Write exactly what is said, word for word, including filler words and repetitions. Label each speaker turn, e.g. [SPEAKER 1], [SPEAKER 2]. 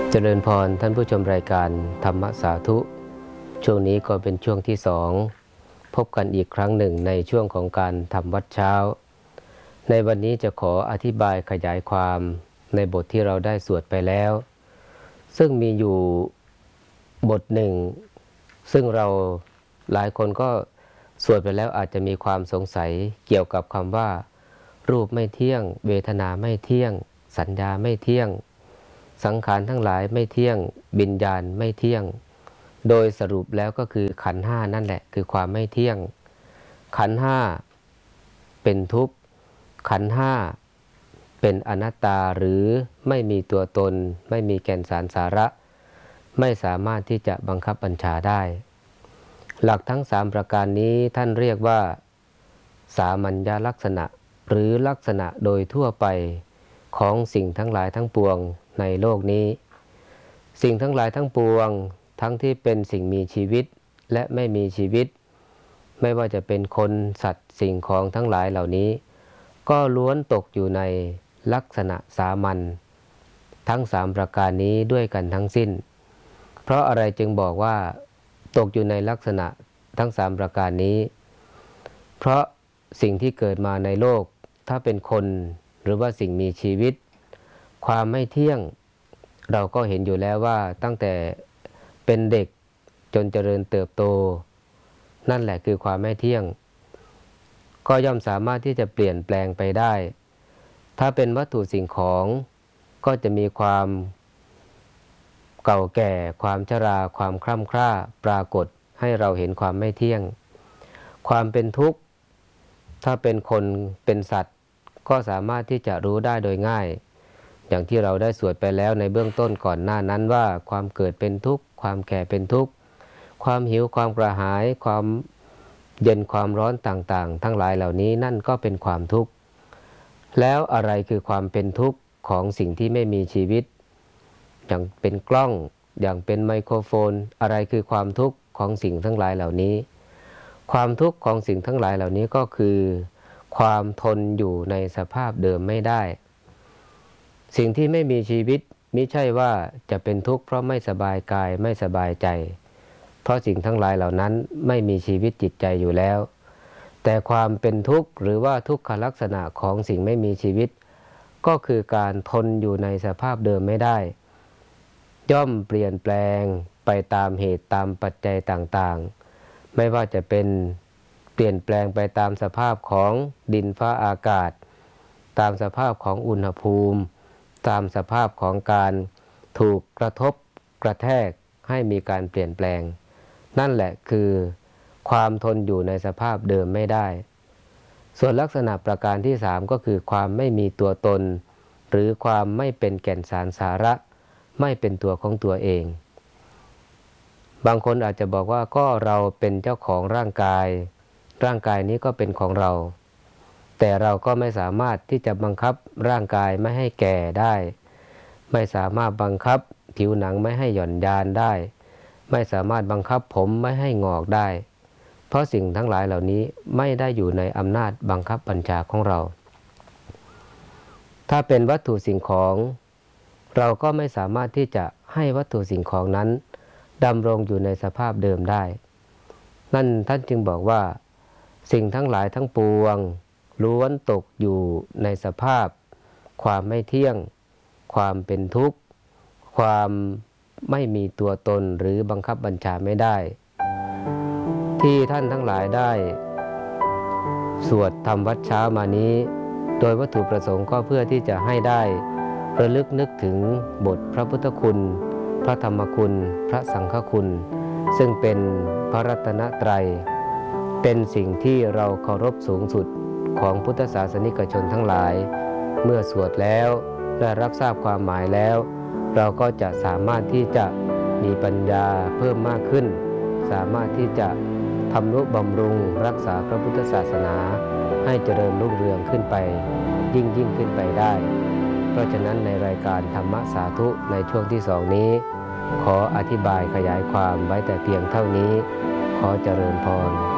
[SPEAKER 1] เจริญพรท่านผู้ชมรายการธรรมสาธุช่วงนี้ก็เป็นช่วงที่สองพบกันอีกครั้งหนึ่งในช่วงของการทำวัดเช้าในวันนี้จะขออธิบายขยายความในบทที่เราได้สวดไปแล้วซึ่งมีอยู่บทหนึ่งซึ่งเราหลายคนก็สวดไปแล้วอาจจะมีความสงสัยเกี่ยวกับคำว่ารูปไม่เที่ยงเวทนาไม่เที่ยงสัญญาไม่เที่ยงสังขารทั้งหลายไม่เที่ยงวิญญาณไม่เที่ยงโดยสรุปแล้วก็คือขันธ์ห้านั่นแหละคือความไม่เที่ยงขันธ์ห้าเป็นทุกข์ขันธ์ห้าเป็นอนัตตาหรือไม่มีตัวตนไม่มีแก่นสารสาระไม่สามารถที่จะบังคับบัญชาได้หลักทั้งสามประการนี้ท่านเรียกว่าสามัญญลักษณะหรือลักษณะโดยทั่วไปของสิ่งทั้งหลายทั้งปวงในโลกนี้สิ่งทั้งหลายทั้งปวงทั้งที่เป็นสิ่งมีชีวิตและไม่มีชีวิตไม่ว่าจะเป็นคนสัตว์สิ่งของทั้งหลายเหล่านี้ก็ล้วนตกอยู่ในลักษณะสามัญทั้งสามประการนี้ด้วยกันทั้งสิ้นเพราะอะไรจึงบอกว่าตกอยู่ในลักษณะทั้งสามประการนี้เพราะสิ่งที่เกิดมาในโลกถ้าเป็นคนหรือว่าสิ่งมีชีวิตความไม่เที่ยงเราก็เห็นอยู่แล้วว่าตั้งแต่เป็นเด็กจนเจริญเติบโตนั่นแหละคือความไม่เที่ยงก็ย่อมสามารถที่จะเปลี่ยนแปลงไปได้ถ้าเป็นวัตถุสิ่งของก็จะมีความเก่าแก่ความชราความคร่ำคร่าปรากฏให้เราเห็นความไม่เที่ยงความเป็นทุกข์ถ้าเป็นคนเป็นสัตว์ก็สามารถที่จะรู้ได้โดยง่ายอย่างที่เราได้สวดไปแล้วในเบื้องต้นก่อนหน้านั้นว่าความเกิดเป็นทุกข์ความแก่เป็นทุกข์ความหิวความกระหายความเย็นความร้อนต่างๆทั้งหลายเหล่านี้นั่นก็เป็นความทุกข์แล้วอะไรคือความเป็นทุกข์ของสิ่งที่ไม่มีชีวิตอย่างเป็นกล้องอย่างเป็นไมโครโฟนอะไรคือความทุกข์ของสิ่งทั้งหลายเหล่านี้ความทุกข์ของสิ่งทั้งหลายเหล่านี้ก็คือความทนอยู่ในสภาพเดิมไม่ได้สิ่งที่ไม่มีชีวิตมิใช่ว่าจะเป็นทุกข์เพราะไม่สบายกายไม่สบายใจเพราะสิ่งทั้งหลายเหล่านั้นไม่มีชีวิตจิตใจอยู่แล้วแต่ความเป็นทุกข์หรือว่าทุกขลักษณะของสิ่งไม่มีชีวิตก็คือการทนอยู่ในสภาพเดิมไม่ได้ย่อมเปลี่ยนแปลงไปตามเหตุตามปัจจัยต่างๆไม่ว่าจะเป็นเปลี่ยนแปลงไปตามสภาพของดินฟ้าอากาศตามสภาพของอุณหภูมิตามสภาพของการถูกกระทบกระแทกให้มีการเปลี่ยนแปลงนั่นแหละคือความทนอยู่ในสภาพเดิมไม่ได้ส่วนลักษณะประการที่สามก็คือความไม่มีตัวตนหรือความไม่เป็นแก่นสารสาระไม่เป็นตัวของตัวเองบางคนอาจจะบอกว่าก็เราเป็นเจ้าของร่างกายร่างกายนี้ก็เป็นของเราแต่เราก็ไม่สามารถที่จะบังคับร่างกายไม่ให้แก่ได้ไม่สามารถบังคับผิวหนังไม่ให้หย่อนยานได้ไม่สามารถบังคับผมไม่ให้งอกได้เพราะสิ่งทั้งหลายเหล่านี้ไม่ได้อยู่ในอำนาจบังคับบัญชาของเราถ้าเป็นวัตถุสิ่งของเราก็ไม่สามารถที่จะให้วัตถุสิ่งของนั้นดำรงอยู่ในสภาพเดิมได้นั่นท่านจึงบอกว่าสิ่งทั้งหลายทั้งปวงล้วนตกอยู่ในสภาพความไม่เที่ยงความเป็นทุกข์ความไม่มีตัวตนหรือบังคับบัญชาไม่ได้ที่ท่านทั้งหลายได้สวดทำวัดเช้ามานี้โดยวัตถุประสงค์ก็เพื่อที่จะให้ได้ระลึกนึกถึงบทพระพุทธคุณพระธรรมคุณพระสังฆคุณซึ่งเป็นพระรัตนตรัยเป็นสิ่งที่เราเคารพสูงสุดของพุทธศาสนิกชนทั้งหลายเมื่อสวดแล้วและรับทราบความหมายแล้วเราก็จะสามารถที่จะมีปัญญาเพิ่มมากขึ้นสามารถที่จะทำนุบำรุงรักษาพระพุทธศาสนาให้เจริญรุ่งเรืองขึ้นไปยิ่งยิ่งขึ้นไปได้เพราะฉะนั้นในรายการธรรมสาธุในช่วงที่สองนี้ขออธิบายขยายความไว้แต่เพียงเท่านี้ขอเจริญพร